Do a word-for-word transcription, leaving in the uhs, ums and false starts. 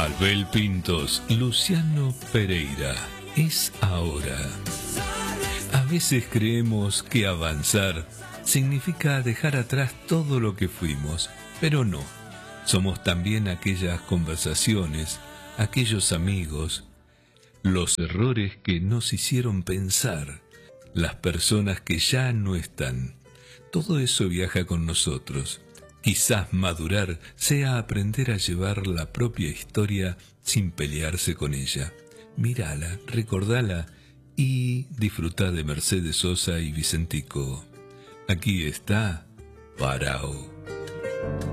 Abel Pintos, Luciano Pereira, es ahora. A veces creemos que avanzar significa dejar atrás todo lo que fuimos, pero no. Somos también aquellas conversaciones, aquellos amigos, los errores que nos hicieron pensar, las personas que ya no están. Todo eso viaja con nosotros. Quizás madurar sea aprender a llevar la propia historia sin pelearse con ella. Mírala, recordala y disfrutá de Mercedes Sosa y Vicentico. Aquí está Parao.